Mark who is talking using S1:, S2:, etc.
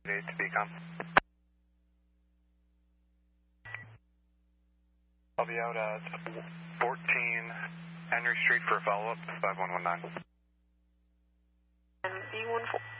S1: to Beacom. I'll be out at 14 Henry Street for a follow-up, 5119.
S2: And B14.